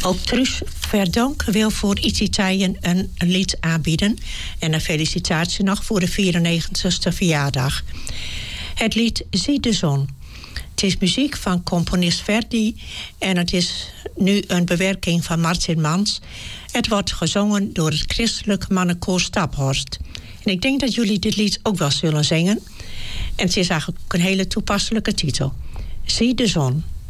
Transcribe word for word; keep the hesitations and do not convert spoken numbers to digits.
Ook Truus Verdonk wil voor Itzitaien een lied aanbieden. En een felicitatie nog voor de vierennegentigste verjaardag. Het lied Zie de zon. Het is muziek van componist Verdi. En het is nu een bewerking van Martin Mans. Het wordt gezongen door het christelijk mannenkoor Staphorst. En ik denk dat jullie dit lied ook wel zullen zingen. En het is eigenlijk ook een hele toepasselijke titel. Zie de zon.